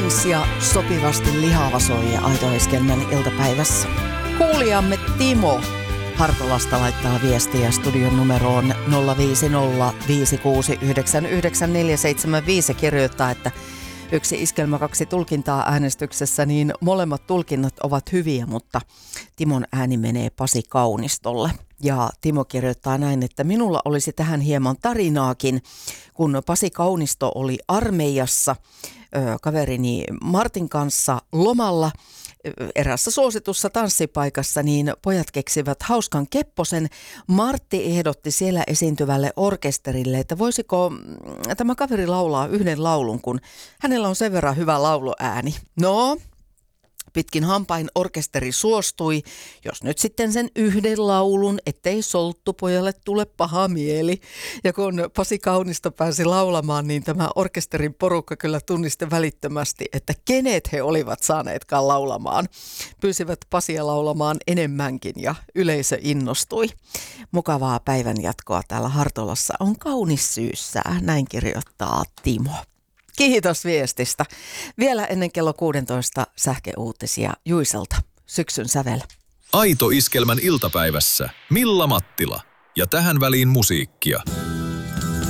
Kings ja sopivasti lihava soi Aito-iskelmän iltapäivässä. Kuulijamme Timo Hartolasta laittaa viestiä studion numeroon 05056999475 ja kirjoittaa, että yksi iskelmä, kaksi tulkintaa äänestyksessä, niin molemmat tulkinnat ovat hyviä, mutta Timon ääni menee Pasi Kaunistolle. Ja Timo kirjoittaa näin, että minulla olisi tähän hieman tarinaakin, kun Pasi Kaunisto oli armeijassa kaverini Martin kanssa lomalla erässä suositussa tanssipaikassa, niin pojat keksivät hauskan kepposen. Martti ehdotti siellä esiintyvälle orkesterille, että voisiko tämä kaveri laulaa yhden laulun, kun hänellä on sen verran hyvä lauluääni. No, pitkin hampain orkesteri suostui, jos nyt sitten sen yhden laulun, ettei solttupojalle tule paha mieli. Ja kun Pasi Kaunisto pääsi laulamaan, niin tämä orkesterin porukka kyllä tunnisti välittömästi, että kenet he olivat saaneetkaan laulamaan. Pyysivät Pasia laulamaan enemmänkin ja yleisö innostui. Mukavaa päivänjatkoa täällä Hartolassa on kaunis syyssää, näin kirjoittaa Timo. Kiitos viestistä. Vielä ennen kello 16 sähköuutisia Juiselta. Syksyn sävel. Aito iskelmän iltapäivässä Milla Mattila ja tähän väliin musiikkia.